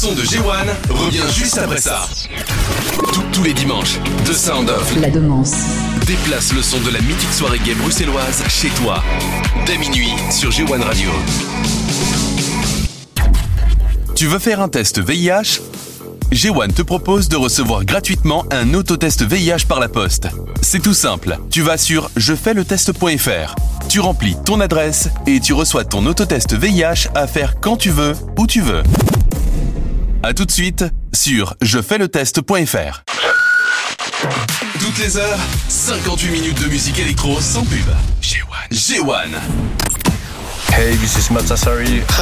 Son de G1 revient juste après ça. Tous les dimanches, The Sound of La Demance déplace le son de la mythique soirée gay bruxelloise chez toi. Dès minuit sur G1 Radio. Tu veux faire un test VIH ? G1 te propose de recevoir gratuitement un autotest VIH par la poste. C'est tout simple. Tu vas sur jefaisletest.fr. Tu remplis ton adresse et tu reçois ton autotest VIH à faire quand tu veux, où tu veux. A tout de suite sur jefaisletest.fr. Toutes les heures, 58 minutes de musique électro sans pub. G1. Hey, this is Matasari.